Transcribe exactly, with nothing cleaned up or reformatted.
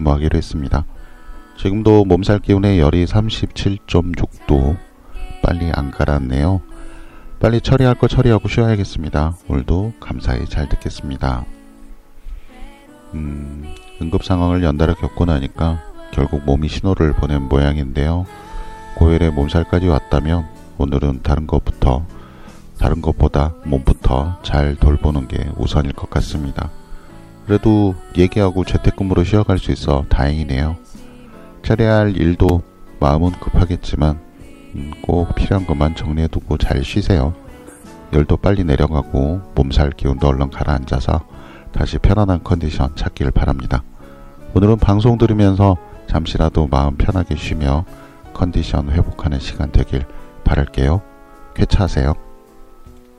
근무하기로 했습니다. 지금도 몸살 기온의 열이 삼십칠 점 육 도. 빨리 안 가라앉네요. 빨리 처리할 거 처리하고 쉬어야겠습니다. 오늘도 감사히 잘 듣겠습니다. 음, 응급 상황을 연달아 겪고 나니까 결국 몸이 신호를 보낸 모양인데요. 고열에 몸살까지 왔다면 오늘은 다른 것부터 다른 것보다 몸부터 잘 돌보는 게 우선일 것 같습니다. 그래도 얘기하고 재택근무로 쉬어갈 수 있어 다행이네요. 처리해야 할 일도 마음은 급하겠지만 음, 꼭 필요한 것만 정리해두고 잘 쉬세요. 열도 빨리 내려가고 몸살 기운도 얼른 가라앉아서 다시 편안한 컨디션 찾기를 바랍니다. 오늘은 방송 들으면서 잠시라도 마음 편하게 쉬며 컨디션 회복하는 시간 되길 바랄게요. 쾌차하세요.